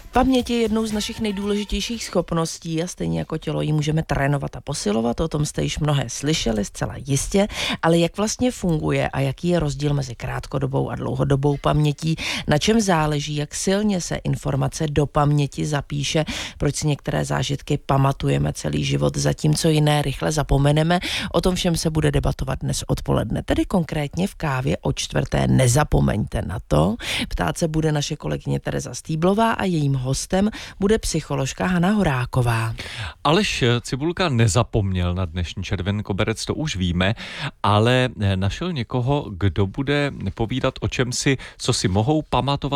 Paměť je jednou z našich nejdůležitějších schopností a stejně jako tělo ji můžeme trénovat a posilovat, o tom jste již mnohé slyšeli, zcela jistě, ale jak vlastně funguje a jaký je rozdíl mezi krátkodobou a dlouhodobou pamětí, na čem záleží, jak silně se informace do paměti zapíše, proč si některé zážitky pamatujeme celý život, zatímco jiné rychle zapomeneme, o tom všem se bude debatovat dnes odpoledne, tedy konkrétně v kávě o 4:00. Nezapomeňte na to. Ptát se bude naše kolegyně Tereza Stýblová a jejím hostem bude psycholožka Hana Horáková. Aleš Cibulka nezapomněl na dnešní červený koberec, to už víme, ale našel někoho, kdo bude povídat o čem si, co si mohou pamatovat